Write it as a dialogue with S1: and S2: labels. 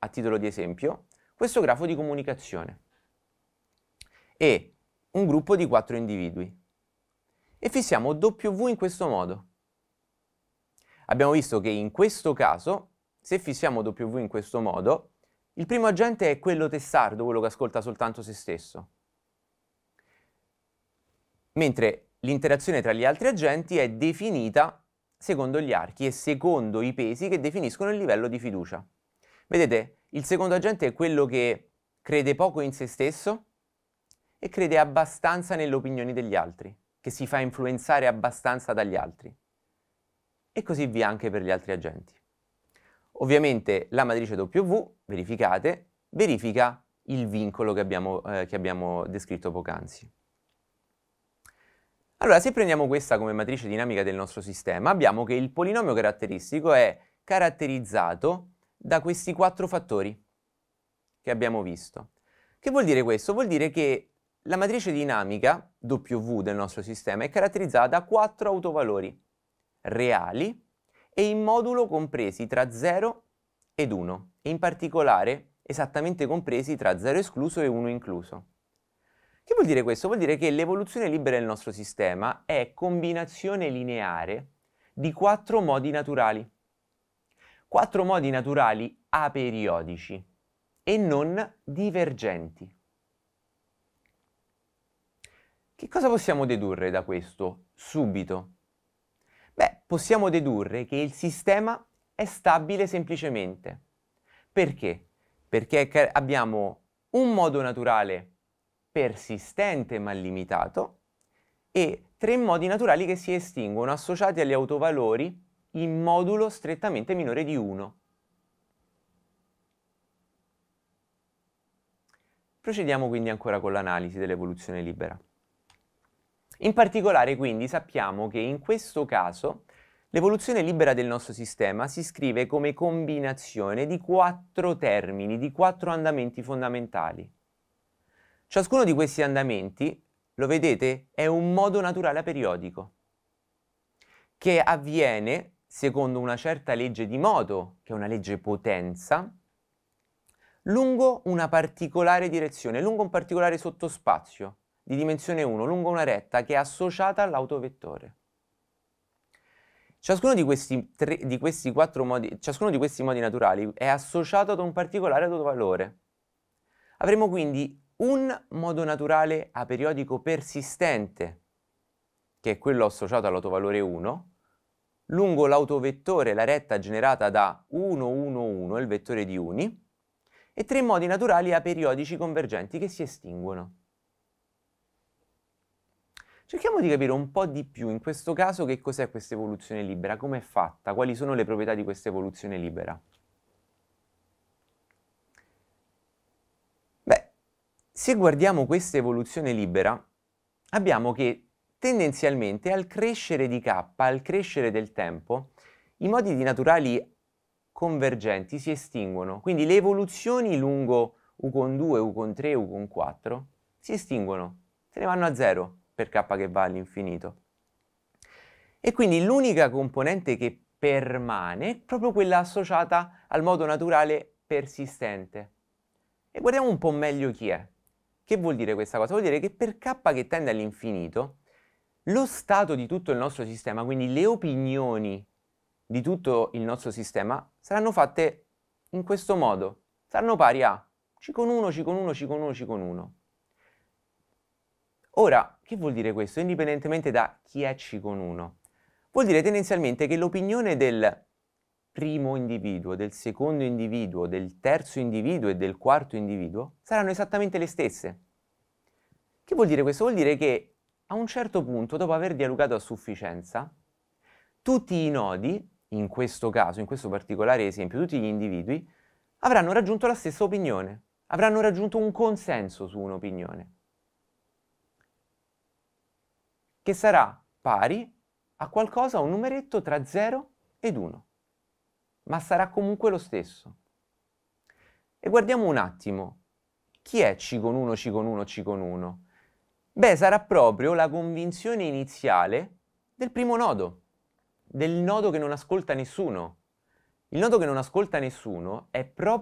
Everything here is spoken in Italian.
S1: a titolo di esempio, questo grafo di comunicazione e un gruppo di 4 individui e fissiamo W in questo modo. Abbiamo visto che in questo caso, se fissiamo W in questo modo, il primo agente è quello testardo, quello che ascolta soltanto se stesso, mentre l'interazione tra gli altri agenti è definita secondo gli archi e secondo i pesi che definiscono il livello di fiducia. Vedete, il secondo agente è quello che crede poco in se stesso e crede abbastanza nelle opinioni degli altri, che si fa influenzare abbastanza dagli altri. E così via anche per gli altri agenti. Ovviamente la matrice W, verificate, verifica il vincolo che abbiamo descritto poc'anzi. Allora, se prendiamo questa come matrice dinamica del nostro sistema, abbiamo che il polinomio caratteristico è caratterizzato da questi 4 fattori che abbiamo visto. Che vuol dire questo? Vuol dire che la matrice dinamica W del nostro sistema è caratterizzata da 4 autovalori reali e in modulo compresi tra 0 ed 1, e in particolare esattamente compresi tra 0 escluso e 1 incluso. Che vuol dire questo? Vuol dire che l'evoluzione libera del nostro sistema è combinazione lineare di 4 modi naturali. 4 modi naturali aperiodici e non divergenti. Che cosa possiamo dedurre da questo subito? Beh, possiamo dedurre che il sistema è stabile semplicemente. Perché? Perché abbiamo un modo naturale persistente ma limitato e 3 modi naturali che si estinguono associati agli autovalori in modulo strettamente minore di 1. Procediamo quindi ancora con l'analisi dell'evoluzione libera. In particolare quindi sappiamo che in questo caso l'evoluzione libera del nostro sistema si scrive come combinazione di 4 termini, di 4 andamenti fondamentali. Ciascuno di questi andamenti, lo vedete, è un modo naturale aperiodico che avviene secondo una certa legge di modo, che è una legge potenza, lungo una particolare direzione, lungo un particolare sottospazio di dimensione 1, lungo una retta che è associata all'autovettore. Ciascuno di questi modi naturali è associato ad un particolare autovalore. Avremo quindi un modo naturale aperiodico persistente, che è quello associato all'autovalore 1, lungo l'autovettore, la retta generata da 1, 1, 1, il vettore di uni, e 3 modi naturali aperiodici convergenti che si estinguono. Cerchiamo di capire un po' di più in questo caso che cos'è questa evoluzione libera, come è fatta, quali sono le proprietà di questa evoluzione libera. Beh, se guardiamo questa evoluzione libera, abbiamo che tendenzialmente al crescere di k, al crescere del tempo, i modi di naturali convergenti si estinguono, quindi le evoluzioni lungo u con 2, u con 3, u con 4 si estinguono, se ne vanno a 0 per k che va all'infinito. E quindi l'unica componente che permane è proprio quella associata al modo naturale persistente. E guardiamo un po' meglio chi è. Che vuol dire questa cosa? Vuol dire che per k che tende all'infinito, lo stato di tutto il nostro sistema, quindi le opinioni di tutto il nostro sistema, saranno fatte in questo modo. Saranno pari a c con 1, c con 1, c con 1, c con 1. Ora, che vuol dire questo? Indipendentemente da chi è c con 1. Vuol dire tendenzialmente che l'opinione del primo individuo, del secondo individuo, del terzo individuo e del quarto individuo saranno esattamente le stesse. Che vuol dire questo? Vuol dire che a un certo punto, dopo aver dialogato a sufficienza, tutti i nodi, in questo caso, in questo particolare esempio, tutti gli individui, avranno raggiunto la stessa opinione, avranno raggiunto un consenso su un'opinione, che sarà pari a qualcosa, a un numeretto tra 0 ed 1, ma sarà comunque lo stesso. E guardiamo un attimo, chi è c con 1, c con 1, c con 1? Beh, sarà proprio la convinzione iniziale del primo nodo, del nodo che non ascolta nessuno. Il nodo che non ascolta nessuno è proprio